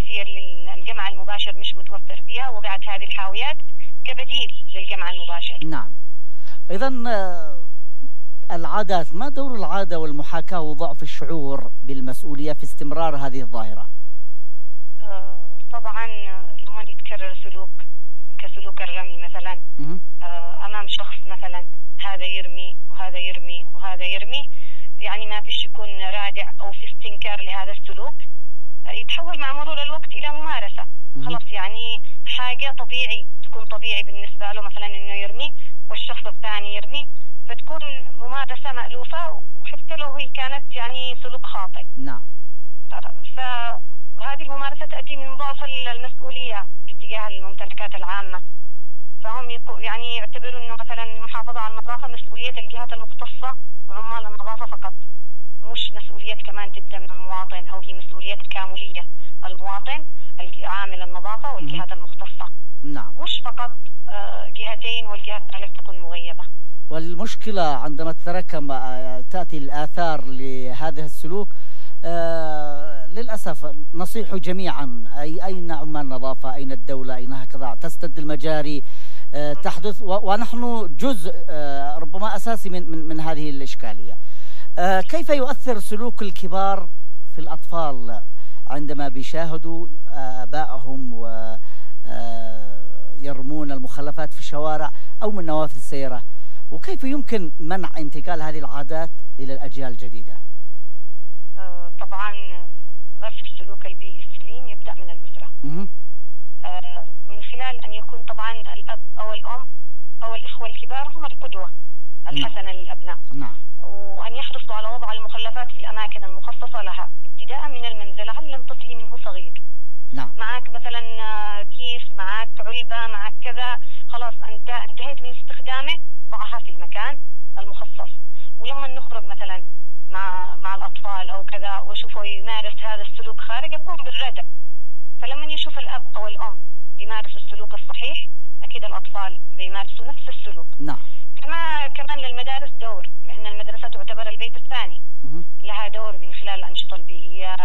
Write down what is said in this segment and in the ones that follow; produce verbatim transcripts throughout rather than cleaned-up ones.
جغرافية للجمع المباشر مش متوفر فيها، وضعت هذه الحاويات كبديل للجمع المباشر. نعم. إذن العادات، ما دور العادة والمحاكاة وضعف الشعور بالمسؤولية في استمرار هذه الظاهرة؟ آه طبعا لما يتكرر سلوك كسلوك الرمي مثلا آه أمام شخص، مثلا هذا يرمي وهذا يرمي وهذا يرمي، يعني ما فيش يكون رادع أو في استنكار لهذا السلوك، آه يتحول مع مرور الوقت إلى ممارسة. خلاص يعني حاجة طبيعي، تكون طبيعي بالنسبة له مثلا إنه يرمي والشخص الثاني يرمي، فتكون ممارسة مألوفة، وحتى لو هي كانت يعني سلوك خاطئ. نعم. فهذه الممارسة تأتي من ضعف المسؤولية اتجاه الممتلكات العامة، فهم يعني يعتبروا إنه مثلا المحافظة على النظافة مسؤولية الجهات المختصة وعمال النظافة فقط، مش مسؤولية كمان تبدأ من المواطن، أو هي مسؤولية تكاملية، المواطن، عامل النظافة، والجهات المختصة. نعم. مش فقط جهتين والجهة الثالثة تكون مغيبة. والمشكلة عندما تتراكم تأتي الآثار لهذا السلوك، آه للأسف نصيح جميعا، أي أين عمال النظافة، أين الدولة، أين هكذا تسد المجاري، آه تحدث، ونحن جزء آه ربما أساسي من, من, من هذه الإشكالية. آه كيف يؤثر سلوك الكبار في الأطفال عندما بيشاهدوا آبائهم و يرمون المخلفات في الشوارع أو من نوافذ السيارة، وكيف يمكن منع انتقال هذه العادات إلى الأجيال الجديدة؟ آه طبعا غرس السلوك البيئي السليم يبدأ من الأسرة، آه من خلال أن يكون طبعا الأب أو الأم أو الإخوة الكبار هم القدوة الحسنة للأبناء. نعم. وأن يحرصوا على وضع المخلفات في الأماكن المخصصة لها ابتداء من المنزل. علم طفلي منه صغير. نعم. معك مثلا كيس، معك علبة، معك كذا، خلاص أنت انتهيت من استخدامه، ضعها في المكان المخصص. ولما نخرج مثلا مع مع الأطفال أو كذا وشوفوا يمارس هذا السلوك خارج، يقوم بالردع. فلما يشوف الأب أو الأم يمارس السلوك الصحيح، أكيد الأطفال بيمارسوا نفس السلوك. نعم. كما كمان للمدارس دور، لأن المدرسة تعتبر البيت الثاني. لها دور من خلال الأنشطة البيئية،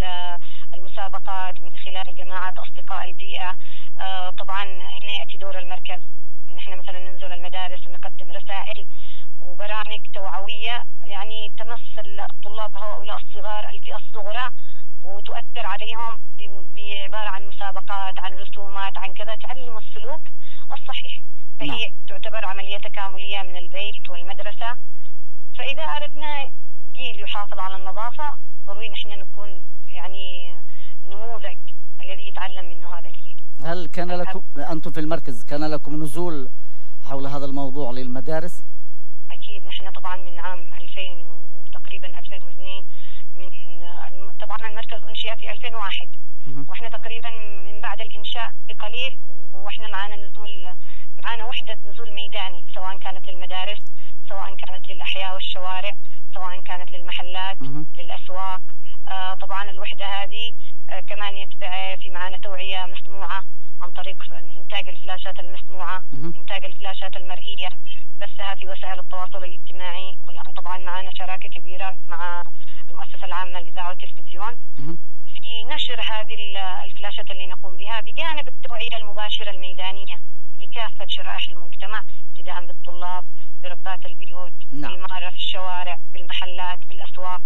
المسابقات، من خلال جماعات أصدقاء البيئة. آه طبعا هنا يأتي دور المركز، إن إحنا مثلا ننزل المدارس ونقدم رسائل وبرامج توعوية يعني تمس الطلاب هؤلاء الصغار، الفئة الصغرى، وتؤثر عليهم بعبارة عن مسابقات، عن رسومات، عن كذا، تعلم السلوك الصحيح. فهي نعم. تعتبر عملية تكاملية من البيت والمدرسة. فإذا أردنا جيل يحافظ على النظافة، ضروري نحن نكون يعني نموذج الذي يتعلم منه هذا الجيل. هل كان لكم أنتم في المركز كان لكم نزول حول هذا الموضوع للمدارس؟ أكيد، نحن طبعا من عام ألفين وتقريبا ألفين واثنين، من طبعا المركز أنشئ في ألفين وواحد، وإحنا تقريبا من بعد الإنشاء بقليل وإحنا معنا نزول، معنا وحدة نزول ميداني، سواء كانت للمدارس، سواء كانت للأحياء والشوارع، سواء كانت للمحلات، للأسواق. آه طبعا الوحدة هذه آه كمان يتبع في معنا توعية مسموعة عن طريق إنتاج الفلاشات المسموعة، إنتاج الفلاشات المرئية، بثها في وسائل التواصل الاجتماعي. والآن طبعا معنا شراكة كبيرة مع المؤسسة العامة للإذاعة والتلفزيون في نشر هذه الفلاشات اللي نقوم بها، بجانب التوعية المباشرة الميدانية لكافة شرائح المجتمع، ابتداء بالطلاب، بربات البيوت، نعم. بالمارة في الشوارع، بالمحلات، بالأسواق.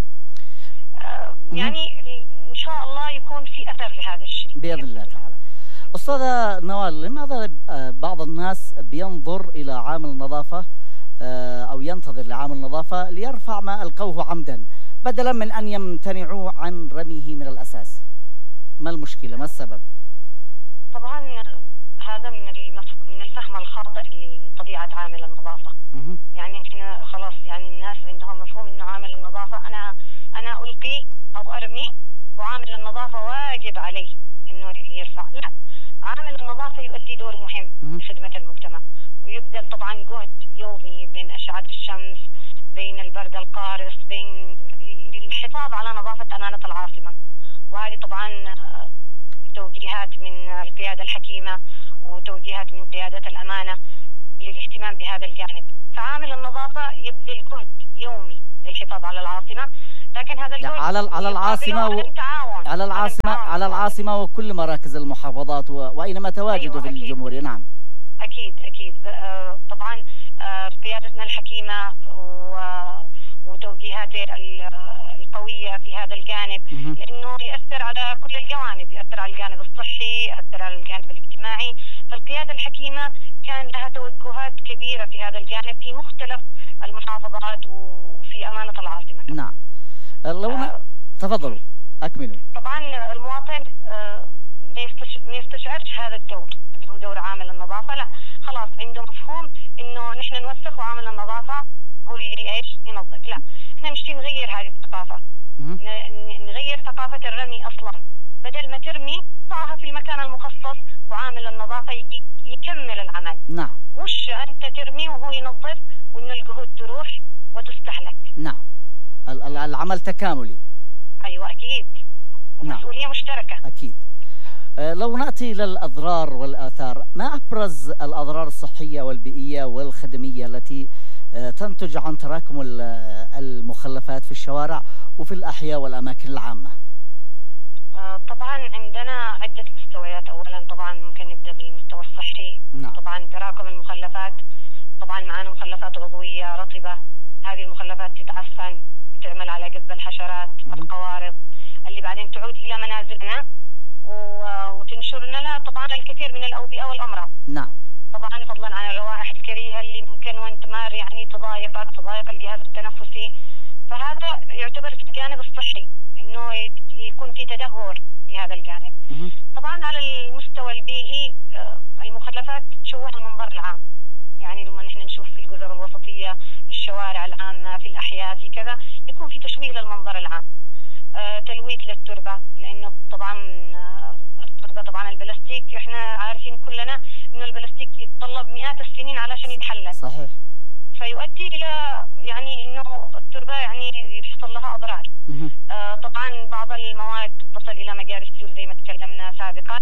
آه يعني إن شاء الله يكون في أثر لهذا الشيء بإذن الله تعالى. أستاذة نوال، لماذا بعض الناس بينظر إلى عامل النظافة أو ينتظر لعامل النظافة ليرفع ما ألقوه عمدا بدلا من أن يمتنعوا عن رميه من الأساس؟ ما المشكلة؟ ما السبب؟ طبعا هذا من من الفهم الخاطئ لطبيعة عامل النظافة. مه. يعني احنا خلاص يعني الناس عندهم مفهوم انه عامل النظافة انا انا القي او ارمي، وعامل النظافة واجب عليه انه يرفع. لا، عامل النظافة يؤدي دور مهم في خدمة المجتمع، ويبذل طبعا جهد يومي بين أشعة الشمس، بين البرد القارس، بين الحفاظ على نظافة أمانة العاصمة. وهذه طبعا توجيهات من القيادة الحكيمة وتوجيهات من قيادة الأمانة للاهتمام بهذا الجانب. فعامل النظافة يبذل جهد يومي للحفاظ على العاصمة. لكن هذا الجهد على على العاصمة و... على العاصمة على العاصمة وكل مراكز المحافظات و... وأينما تواجدوا. أيوة في الجمهورية. نعم أكيد أكيد. طبعا قيادتنا الحكيمة و... وتوجيهاته القوية في هذا الجانب، لأنه يأثر على كل الجوانب، يأثر على الجانب الصحي، يأثر على الجانب الاجتماعي. فالقيادة الحكيمة كان لها توجهات كبيرة في هذا الجانب في مختلف المحافظات وفي أمانة العاصمة. نعم. لو آه تفضلوا أكملوا. طبعا المواطن آه ما يستشعرش هذا الدور، هو دور عامل النظافة، لا خلاص عنده مفهوم إنه نحن نوسخ وعامل النظافة هو اللي إيش ينظف. لا، احنا نشتي نغير هذه الثقافة، نغير ثقافة الرمي أصلا. بدل ما ترمي ضعها في المكان المخصص وعامل النظافة يكمل العمل. نعم. مش أنت ترمي وهو ينظف وإن الجهود تروح وتستهلك. نعم. العمل تكاملي. أيوة أكيد. ومسؤولية نعم. مشتركة. أكيد. أه لو نأتي إلى الأضرار والآثار، ما أبرز الأضرار الصحية والبيئية والخدمية التي تنتج عن تراكم المخلفات في الشوارع وفي الأحياء والأماكن العامة؟ طبعا عندنا عدة مستويات. أولا طبعا ممكن نبدأ بالمستوى الصحي. نعم. طبعا تراكم المخلفات، طبعا معنا مخلفات عضوية رطبة، هذه المخلفات تتعفن، تعمل على جذب الحشرات، القوارض اللي بعدين تعود إلى منازلنا وتنشر لنا طبعا الكثير من الأوبئة والأمراض. نعم. طبعا فضلا عن الروائح الكريهة اللي ممكن وانت مار يعني تضايقك، تضايق الجهاز التنفسي. فهذا يعتبر في الجانب الصحي انه يكون في تدهور في هذا الجانب. طبعا على المستوى البيئي المخلفات تشوه المنظر العام، يعني لما نحن نشوف في الجزر الوسطية، في الشوارع العامة، في الأحياء، في كذا، يكون في تشويه للمنظر العام. تلويث للتربة، لأنه طبعا التربة طبعا البلاستيك احنا عارفين كلنا انه البلاستيك يتطلب مئات السنين علشان يتحلل. صحيح. فيؤدي الى يعني انه التربة يعني يحصل لها اضرار. آه طبعا بعض المواد تصل الى مجاري السيول زي ما تكلمنا سابقا،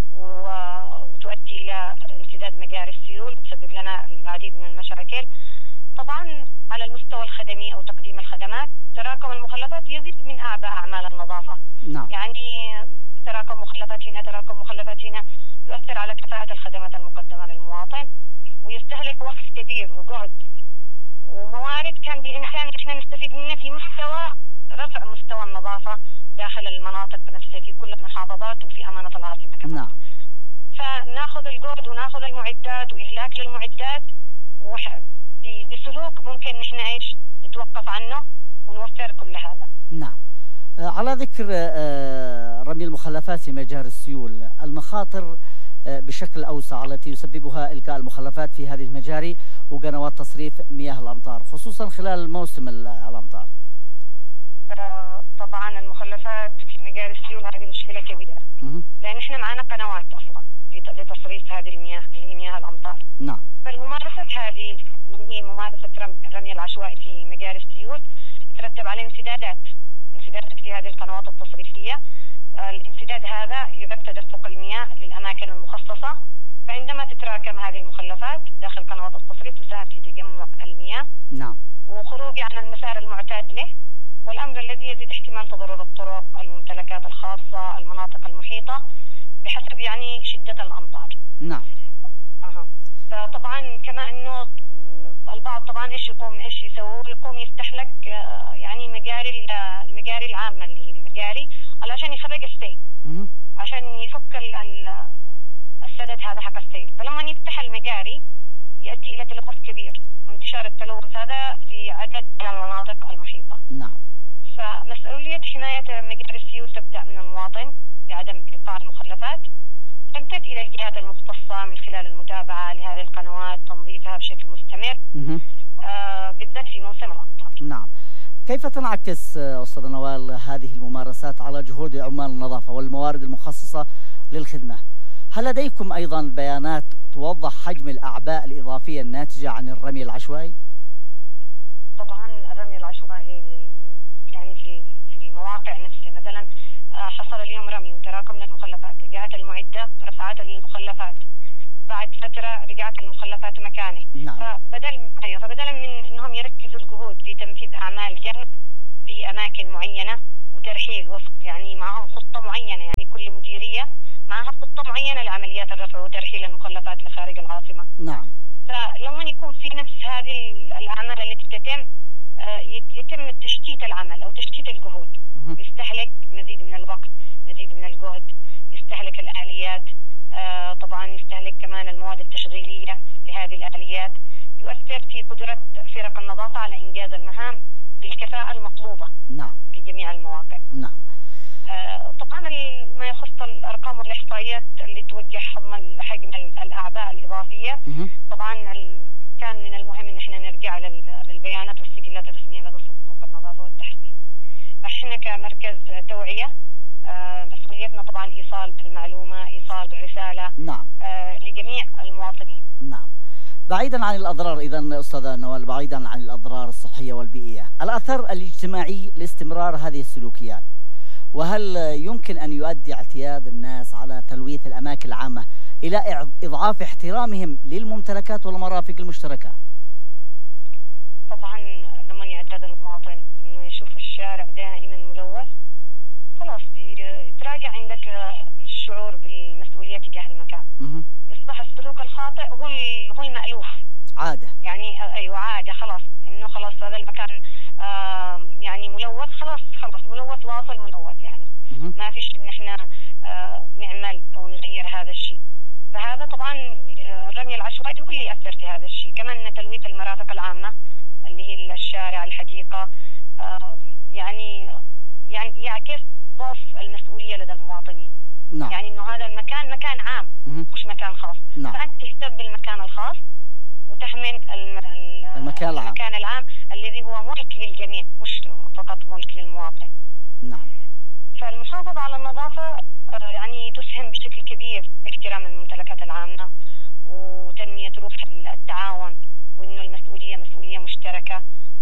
وتؤدي الى انسداد مجاري السيول وتسبب لنا العديد من المشاكل. طبعا على المستوى الخدمي او تقديم الخدمات، تراكم المخلفات يزيد من اعباء اعمال النظافة. نعم. يعني تراكم مخلفات هنا، تراكم مخلفات هنا، يؤثر على كفاءة الخدمات المقدمة للمواطن، ويستهلك وقت كبير وجهد وموارد كان بالإمكان نحن نستفيد منها في مستوى رفع مستوى النظافة داخل المناطق نفسها في كل المحافظات وفي أمانة العاصمة كمان. نعم. فناخذ الجهد وناخذ المعدات وإهلاك للمعدات بسلوك ممكن نحن ايش نتوقف عنه ونوفر كل هذا. نعم. على ذكر رمي المخلفات في مجاري السيول، المخاطر بشكل أوسع التي يسببها إلقاء المخلفات في هذه المجاري وقنوات تصريف مياه الأمطار، خصوصا خلال موسم الأمطار. طبعا المخلفات في مجاري السيول هذه مشكلة كبيرة، لأن احنا معنا قنوات أصلا لتصريف هذه المياه اللي هي مياه الأمطار. نعم. فالممارسة هذه اللي هي ممارسة الرمي العشوائي في مجاري السيول يترتب عليه انسدادات انسدادات في هذه القنوات التصريفية. الانسداد هذا يعد تدفق المياه للأماكن المخصصة، فعندما تتراكم هذه المخلفات داخل قنوات التصريف تساهم في تجمع المياه. نعم. وخروج عن المسار المعتاد له، والأمر الذي يزيد احتمال تضرر الطرق، الممتلكات الخاصة، المناطق المحيطة بحسب يعني شدة الأمطار. نعم. أه. فطبعا كما انه البعض طبعا ايش يقوم ايش يسوي؟ يقوم يفتح لك يعني مجاري المجاري العامه اللي هي المجاري علشان يخرج السيل، عشان يفك السدد هذا حق السيل. فلما يفتح المجاري يؤدي الى تلوث كبير وانتشار التلوث هذا في عدد من المناطق المحيطه. نعم. فمسؤوليه حمايه مجاري السيول تبدا من المواطن بعدم إلقاء المخلفات، تمتد إلى الجهات المختصة من خلال المتابعة لهذه القنوات، تنظيفها بشكل مستمر آه بالذات في موسم الأمطار. نعم. كيف تنعكس أستاذ نوال هذه الممارسات على جهود عمال النظافة والموارد المخصصة للخدمة؟ هل لديكم أيضا بيانات توضح حجم الأعباء الإضافية الناتجة عن الرمي العشوائي؟ طبعا الرمي العشوائي يعني في في المواقع نفسها، مثلا حصل اليوم رمي وتراكم للمخلفات، جاءت المعدة رفعت المخلفات، بعد فترة رجعت المخلفات مكانه. نعم. فبدل أيوة فبدلا من إنهم يركزوا الجهود في تنفيذ أعمال جمع في أماكن معينة وترحيل وفق يعني معهم خطة معينة، يعني كل مديرية معها خطة معينة لعمليات الرفع وترحيل المخلفات لخارج العاصمة. نعم. فلما يكون في نفس هذه الأعمال التي تتم يتم تشتيت العمل أو تشتيت الجهود، يستهلك مزيد من الوقت، مزيد من الجهد، يستهلك الآليات، طبعا يستهلك كمان المواد التشغيلية لهذه الآليات، يؤثر في قدرة فرق النظافة على إنجاز المهام بالكفاءة المطلوبة. نعم. في جميع المواقع. نعم. آه طبعا ما يخص الأرقام والإحصائيات اللي توجه حجم حجم الأعباء الإضافية، مه. طبعا كان من المهم إن احنا نرجع للبيانات والسجلات الرسمية لدى صندوق النظافة والتحسين. احنا كمركز توعية آه مسؤوليتنا طبعا إيصال المعلومة، إيصال الرسالة. نعم. آه لجميع المواطنين. نعم. بعيدا عن الأضرار إذا أستاذة نوال، بعيدا عن الأضرار الصحية والبيئية، الأثر الاجتماعي لاستمرار هذه السلوكيات، وهل يمكن أن يؤدي اعتياد الناس على تلويث الأماكن العامة إلى إضعاف احترامهم للممتلكات والمرافق المشتركة؟ طبعا لما يعتاد المواطن إنه يشوف الشارع دائما ملوث، خلاص يتراجع عندك الشعور بالمسؤولية تجاه المكان. مه. يصبح السلوك الخاطئ هو هو المألوف، عادة. يعني ايوه عادة، خلاص انه خلاص هذا المكان آه يعني ملوث، خلاص خلاص ملوث واصل ملوث، يعني مه. ما فيش ان احنا آه نعمل او نغير هذا الشيء. فهذا طبعا الرمي العشوائي هو اللي يأثر في هذا الشيء. كمان تلويث المرافق العامة اللي هي الشارع، الحديقة، آه يعني يعني يعكس ضعف المسؤولية لدى المواطنين. نعم. يعني انه هذا المكان مكان عام، مه. مش مكان خاص. نعم. فأنت تهتم بالمكان الخاص وتحمل الم... المكان العام. المكان العام الذي هو ملك للجميع، مش فقط ملك للمواطن. نعم. فالمحافظة على النظافة يعني تسهم بشكل كبير في احترام الممتلكات العامة وتنمية روح التعاون، وإنه المسؤولية مسؤولية مشتركة،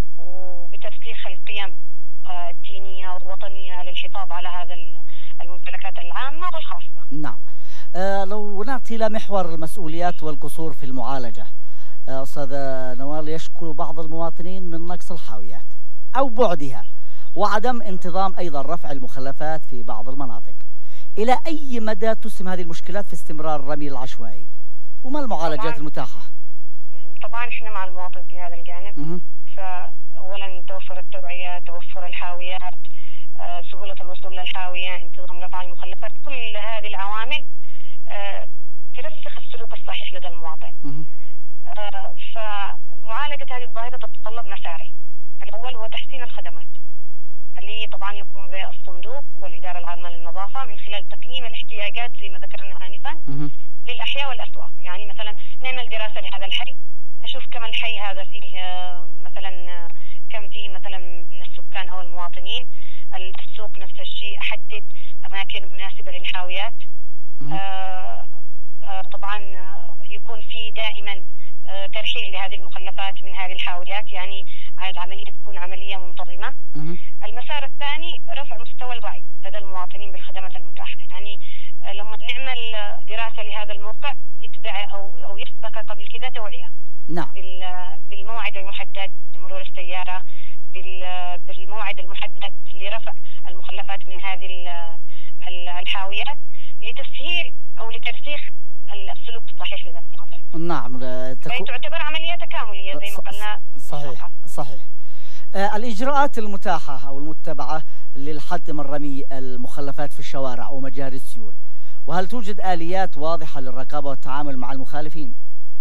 وبترسيخ القيم الدينية والوطنية للحفاظ على هذا الممتلكات العامة والخاصة. نعم. آه لو نأتي إلى محور المسؤوليات والقصور في المعالجة، آه أستاذة نوال، يشكو بعض المواطنين من نقص الحاويات أو بعدها وعدم انتظام أيضا رفع المخلفات في بعض المناطق. إلى أي مدى تسهم هذه المشكلات في استمرار الرمي العشوائي؟ وما المعالجات طبعاً المتاحة؟ طبعا احنا مع المواطن في هذا الجانب. مه. فأولا توفر التوعية، توفر الحاويات، آه، سهولة الوصول للحاوية، انتظام رفع المخلفات، كل هذه العوامل آه، ترسخ السلوك الصحيح لدى المواطن. آه، فمعالجة هذه الظاهرة تتطلب مسارين. الأول هو تحسين الخدمات اللي طبعا يقوم بها الصندوق والإدارة العامة للنظافة من خلال تقييم الاحتياجات زي ما ذكرنا آنفا للأحياء والأسواق. يعني مثلا نعمل دراسة لهذا الحي، نشوف كم الحي هذا فيه مثلا كم فيه مثلا من السكان أو المواطنين. السوق نفس الشيء، أحدد أماكن مناسبة للحاويات. آه آه طبعا يكون في دائما آه ترحيل لهذه المخلفات من هذه الحاويات، يعني العملية تكون عملية منتظمة. المسار الثاني رفع مستوى الوعي لدى المواطنين بالخدمات المتاحة. يعني آه لما نعمل دراسة لهذا الموقع يتبع أو أو يسبق قبل كذا توعية. نعم. بالموعد المحدد لمرور السيارة، بالموعد المحدد لرفع المخلفات من هذه الحاويات لتسهيل أو لترسيخ السلوك الصحيح لدى المواطن. نعم. تكو... تعتبر عملية تكاملية زي ما قلنا. صحيح صحيح. آه الإجراءات المتاحة أو المتبعة للحد من رمي المخلفات في الشوارع ومجاري السيول، وهل توجد آليات واضحة للرقابة والتعامل مع المخالفين؟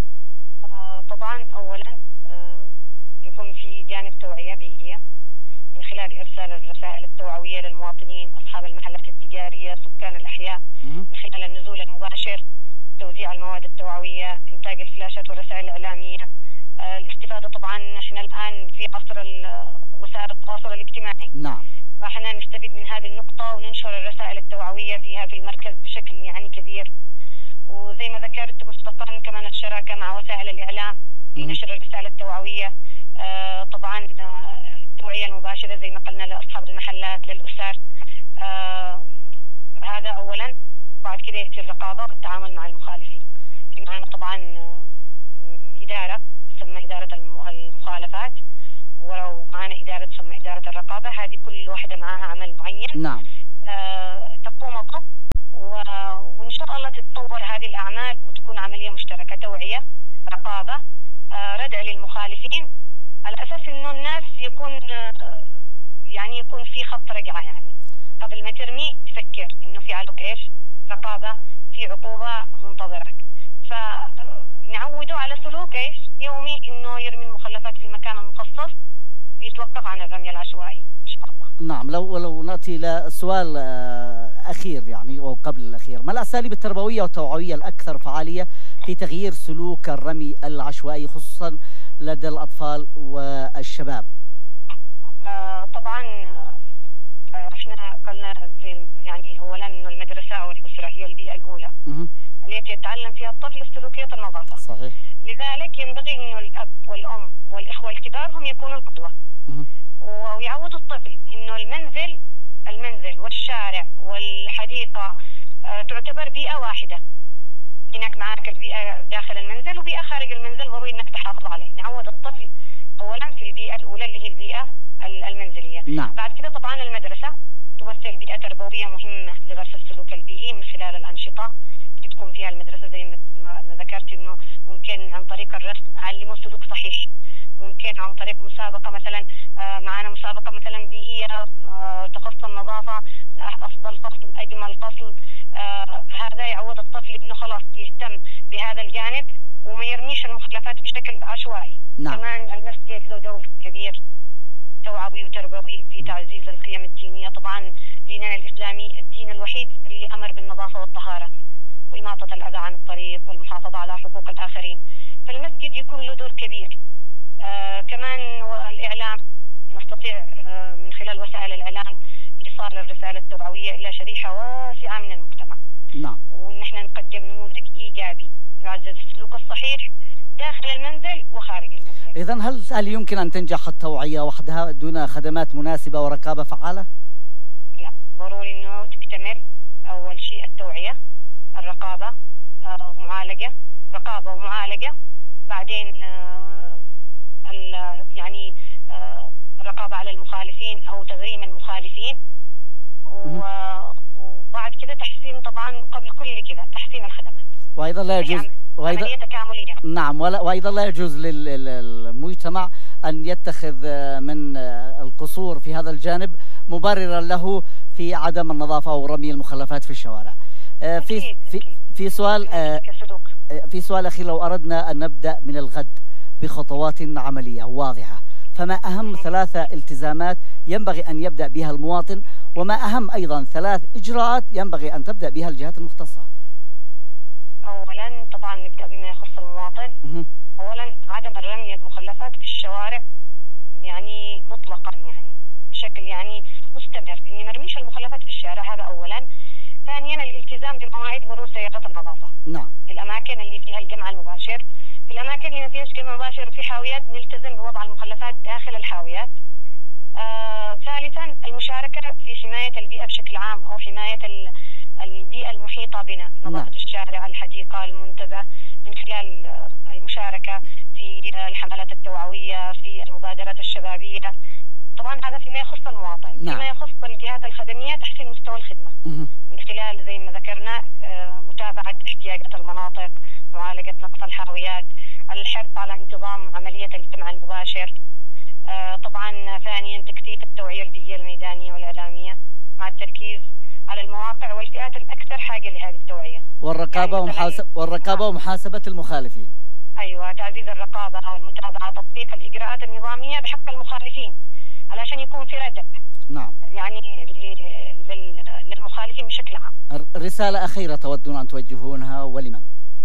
آه طبعا أولا آه يكون في جانب توعية بيئية من خلال إرسال الرسائل التوعوية للمواطنين، أصحاب المحلات التجارية، سكان الأحياء، من خلال النزول المباشر، توزيع المواد التوعوية، إنتاج الفلاشات والرسائل الإعلامية. آه الاستفادة طبعا نحن الآن في عصر وسائل التواصل الاجتماعي. نعم. فاحنا نستفيد من هذه النقطة وننشر الرسائل التوعوية فيها في المركز بشكل يعني كبير. وزي ما ذكرت مسبقا كمان الشراكة مع وسائل الإعلام في نشر الرسالة التوعوية. آه طبعا آه التوعية المباشرة زي ما قلنا لأصحاب المحلات، للأسر. آه هذا أولا. بعد كده يأتي الرقابة والتعامل مع المخالفين. معنا طبعا إدارة تسمى إدارة المخالفات، ومعنا إدارة تسمى إدارة الرقابة. هذه كل واحدة معها عمل معين نعم آه تقوم به، وإن شاء الله تتطور هذه الأعمال وتكون عملية مشتركة، توعية، رقابة، آه ردع للمخالفين، على أساس إنه الناس يكون آه يعني يكون في خط رجعة، يعني قبل ما ترمي تفكر إنه في عليك إيش، رقابة، في عقوبة منتظرك. فنعوده على سلوك إيش يومي، إنه يرمي المخلفات في المكان المخصص ويتوقف عن الرمي العشوائي إن شاء الله. نعم. لو لو نأتي إلى سؤال أخير يعني أو قبل الأخير، ما الأساليب التربوية والتوعوية الأكثر فعالية في تغيير سلوك الرمي العشوائي خصوصا لدى الأطفال والشباب؟ آه طبعا آه احنا قلنا زي يعني اولا انه المدرسه والاسره هي البيئه الاولى مه. التي يتعلم فيها الطفل السلوكيات النظافه. صحيح. لذلك ينبغي انه الاب والام والاخوه الكبار هم يكونوا القدوه، ويعودوا الطفل انه المنزل المنزل والشارع والحديقه آه تعتبر بيئه واحده. هناك معاك البيئه داخل المنزل وبيئه خارج المنزل، ضروري انك تحافظ عليه. نعود الطفل اولا في البيئه الاولى اللي هي البيئه المنزليه. نعم. بعد كده طبعا المدرسه تمثل بيئه تربويه مهمه لغرس السلوك البيئي من خلال الانشطه اللي تكون فيها المدرسه، زي ما ذكرت انه ممكن عن طريق الرسم علموا سلوك صحيح، ممكن عن طريق مسابقه مثلا معنا مسابقه مثلا بيئيه تخص النظافه، افضل فصل، اجمل فصل، هذا يعود الطفل انه خلاص يهتم بهذا الجانب وما يرميش المخلفات بشكل عشوائي. نعم. كمان المسجد له دور كبير توعوي وتربوي في تعزيز القيم الدينيه. طبعا ديننا الاسلامي الدين الوحيد اللي امر بالنظافه والطهاره واماطه الاذى عن الطريق والمحافظه على حقوق الاخرين، فالمسجد يكون له دور كبير. آه كمان الاعلام، نستطيع آه من خلال وسائل الاعلام ايصال الرساله التوعويه الى شريحه واسعه من المجتمع. نعم. وان احنا نقدم نموذج ايجابي يعزز السلوك الصحيح داخل المنزل وخارج المنزل. إذن هل هل يمكن أن تنجح التوعية وحدها دون خدمات مناسبة ورقابة فعالة؟ لا، ضروري إنه تكتمل أول شيء التوعية، الرقابة، آه ومعالجة، رقابة ومعالجة، بعدين آه يعني آه الرقابة على المخالفين أو تغريم المخالفين، وبعد كده تحسين، طبعا قبل كل كده تحسين الخدمات. وأيضا لا يجوز وأيضا عملية تكاملية. نعم. وأيضا لا يجوز للمجتمع أن يتخذ من القصور في هذا الجانب مبررا له في عدم النظافة أو رمي المخلفات في الشوارع. في في في سؤال في سؤال أخير، لو أردنا أن نبدأ من الغد بخطوات عملية واضحة، فما أهم ثلاثة التزامات ينبغي أن يبدأ بها المواطن، وما أهم أيضا ثلاث إجراءات ينبغي أن تبدأ بها الجهات المختصة؟ أولا طبعا نبدأ بما يخص المواطن. أولا عدم الرمي المخلفات في الشوارع يعني مطلقا، يعني بشكل يعني مستمر، إني ما ارميش المخلفات في الشارع، هذا أولا. ثانيا الالتزام بمواعيد مرور سيارات النظافة. نعم. في الأماكن اللي فيها الجمع المباشر، في الأماكن اللي ما فيهاش جمع مباشر وفي حاويات نلتزم بوضع المخلفات داخل الحاويات. آه، ثالثا المشاركة في حماية البيئة بشكل عام أو حماية البيئة المحيطة بنا، نظافة نعم. الشارع، الحديقة، المنتزه، من خلال المشاركة في الحملات التوعوية، في المبادرات الشبابية. طبعا هذا فيما يخص المواطن. نعم. فيما يخص الجهات الخدمية تحسين مستوى الخدمة مه. من خلال زي ما ذكرنا متابعة احتياجات المناطق، معالجة نقص الحاويات، الحرص على انتظام عملية الجمع المباشر. طبعا ثانيا تكثيف التوعية البيئية الميدانية والإعلامية مع التركيز على المواقع والفئات الأكثر حاجة لهذه التوعية. والرقابة يعني ومحاسبة والرقابة ومحاسبة المخالفين. أيوة، تعزيز الرقابة والمتابعة، تطبيق الإجراءات النظامية بحق المخالفين علشان يكون في ردع. نعم. يعني للمخالفين بشكل عام. رسالة أخيرة تودون أن توجهونها ولمن؟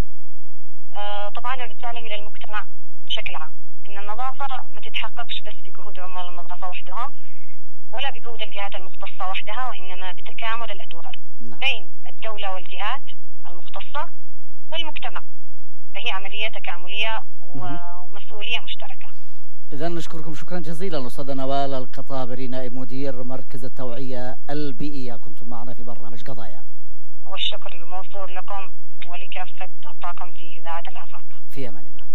آه طبعا الرسالة هي للمجتمع بشكل عام، إن النظافة ما تتحققش بس بجهود عمال النظافة وحدهم ولا بجهود الجهات المختصة وحدها، وإنما بتكامل الأدوار نعم. بين الدولة والجهات المختصة والمجتمع، فهي عملية تكاملية ومسؤولية مشتركة. إذن نشكركم شكرا جزيلا أستاذة نوال القطابري، نائب مدير مركز التوعية البيئية، كنتم معنا في برنامج قضايا. والشكر الموصول لكم ولكافة الطاقم في إذاعة الآفاق. في أمان الله.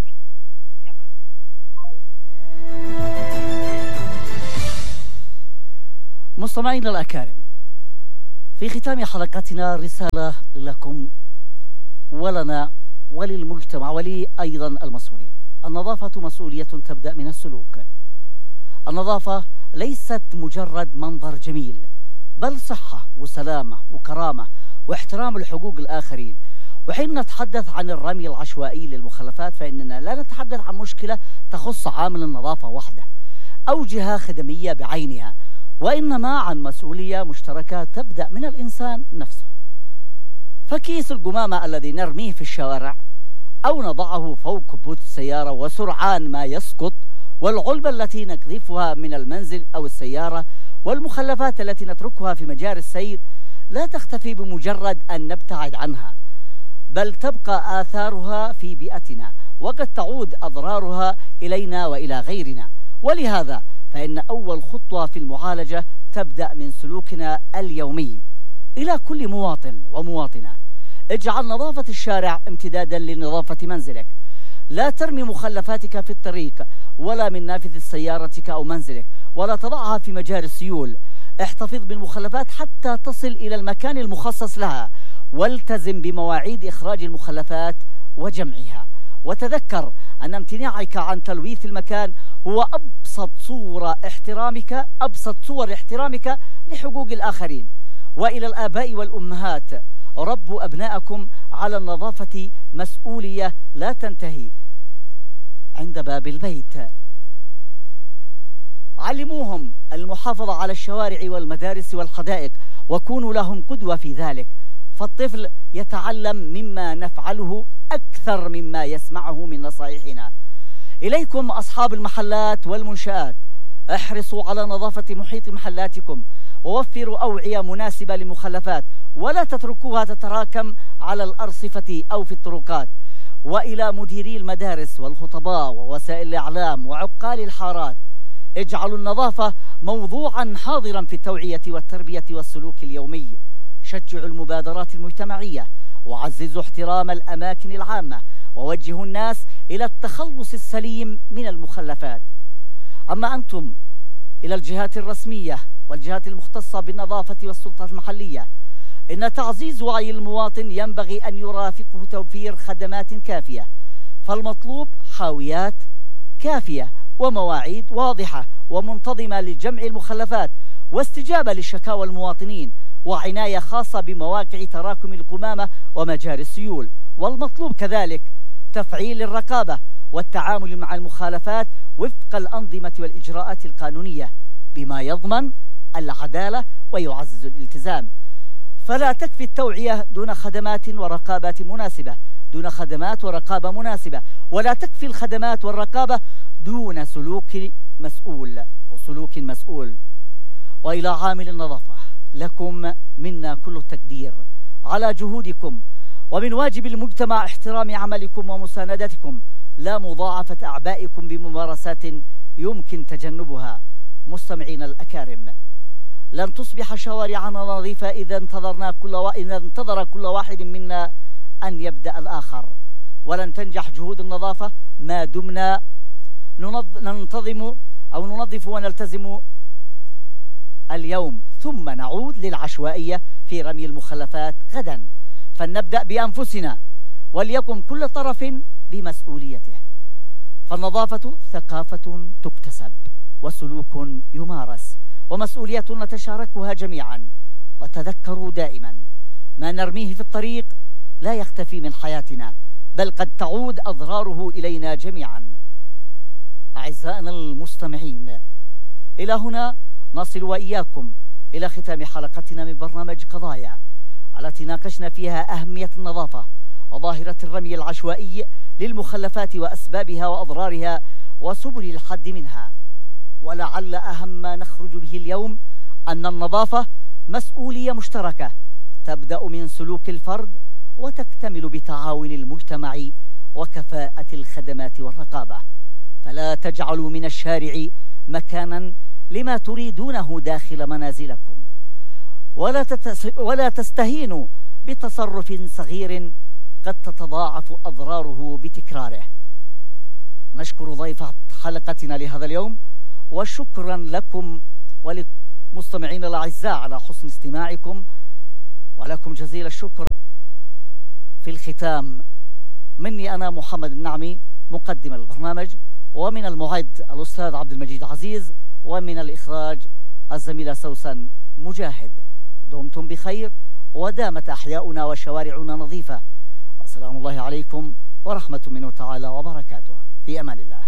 مستمعينا الأكارم، في ختام حلقتنا رسالة لكم ولنا وللمجتمع ولي أيضا المسؤولين. النظافة مسؤولية تبدأ من السلوك. النظافة ليست مجرد منظر جميل، بل صحة وسلامة وكرامة واحترام لحقوق الآخرين. وحين نتحدث عن الرمي العشوائي للمخلفات فإننا لا نتحدث عن مشكلة تخص عامل النظافة وحده أو جهة خدمية بعينها، وإنما عن مسؤولية مشتركة تبدأ من الإنسان نفسه. فكيس القمامة الذي نرميه في الشوارع أو نضعه فوق كبوت السيارة وسرعان ما يسقط، والعلبة التي نقذفها من المنزل أو السيارة، والمخلفات التي نتركها في مجاري السير، لا تختفي بمجرد أن نبتعد عنها، بل تبقى آثارها في بيئتنا، وقد تعود أضرارها إلينا وإلى غيرنا. ولهذا فإن أول خطوة في المعالجة تبدأ من سلوكنا اليومي إلى كل مواطن ومواطنة. اجعل نظافة الشارع امتدادا لنظافة منزلك. لا ترمي مخلفاتك في الطريق ولا من نافذة سيارتك أو منزلك، ولا تضعها في مجاري السيول. احتفظ بالمخلفات حتى تصل إلى المكان المخصص لها، والتزم بمواعيد إخراج المخلفات وجمعها. وتذكر أن امتناعك عن تلويث المكان هو أبسط صورة احترامك أبسط صور احترامك لحقوق الآخرين. وإلى الآباء والأمهات، ربوا أبناءكم على النظافة، مسؤولية لا تنتهي عند باب البيت. علموهم المحافظة على الشوارع والمدارس والحدائق، وكونوا لهم قدوة في ذلك، فالطفل يتعلم مما نفعله أكثر مما يسمعه من نصائحنا. إليكم أصحاب المحلات والمنشآت، احرصوا على نظافة محيط محلاتكم، ووفروا أوعية مناسبة للمخلفات، ولا تتركوها تتراكم على الأرصفة أو في الطرقات. وإلى مديري المدارس والخطباء ووسائل الإعلام وعقال الحارات، اجعلوا النظافة موضوعا حاضرا في التوعية والتربية والسلوك اليومي. شجعوا المبادرات المجتمعية، وعززوا احترام الأماكن العامة، ووجهوا الناس إلى التخلص السليم من المخلفات. أما أنتم إلى الجهات الرسمية والجهات المختصة بالنظافة والسلطة المحلية، إن تعزيز وعي المواطن ينبغي أن يرافقه توفير خدمات كافية، فالمطلوب حاويات كافية ومواعيد واضحة ومنتظمة لجمع المخلفات، واستجابة لشكاوى المواطنين، وعناية خاصة بمواقع تراكم القمامة ومجاري السيول. والمطلوب كذلك تفعيل الرقابة والتعامل مع المخالفات وفق الأنظمة والإجراءات القانونية بما يضمن العدالة ويعزز الالتزام. فلا تكفي التوعية دون خدمات ورقابات مناسبة دون خدمات ورقابة مناسبة ولا تكفي الخدمات والرقابة دون سلوك مسؤول أو سلوك مسؤول. وإلى عامل النظافة، لكم منا كل التقدير على جهودكم، ومن واجب المجتمع احترام عملكم ومساندتكم، لا مضاعفة أعبائكم بممارسات يمكن تجنبها. مستمعين الأكارم، لن تصبح شوارعنا نظيفة إذا انتظرنا كل و... إذا انتظر كل واحد منا أن يبدأ الآخر، ولن تنجح جهود النظافة ما دمنا ننظ... ننتظم أو ننظف ونلتزم اليوم ثم نعود للعشوائية في رمي المخلفات غدا. فلنبدأ بأنفسنا، وليقم كل طرف بمسؤوليته. فالنظافة ثقافة تكتسب وسلوك يمارس ومسؤولية نتشاركها جميعا. وتذكروا دائما، ما نرميه في الطريق لا يختفي من حياتنا، بل قد تعود أضراره إلينا جميعا. أعزائنا المستمعين، إلى هنا نصل وإياكم إلى ختام حلقتنا من برنامج قضايا، التي ناقشنا فيها أهمية النظافة وظاهرة الرمي العشوائي للمخلفات وأسبابها وأضرارها وسبل الحد منها. ولعل أهم ما نخرج به اليوم أن النظافة مسؤولية مشتركة تبدأ من سلوك الفرد وتكتمل بتعاون المجتمع وكفاءة الخدمات والرقابة. فلا تجعلوا من الشارع مكانا لما تريدونه داخل منازلكم، ولا, تتس ولا تستهينوا بتصرف صغير قد تتضاعف أضراره بتكراره. نشكر ضيف حلقتنا لهذا اليوم، وشكرا لكم ولمستمعينا الأعزاء على حسن استماعكم، ولكم جزيل الشكر. في الختام مني أنا محمد النعمي مقدم البرنامج، ومن المعد الأستاذ عبد المجيد عزيز، ومن الإخراج الزميلة سوسن مجاهد. دمتم بخير ودامت أحياؤنا وشوارعنا نظيفة. السلام الله عليكم ورحمة منه تعالى وبركاته. في أمان الله.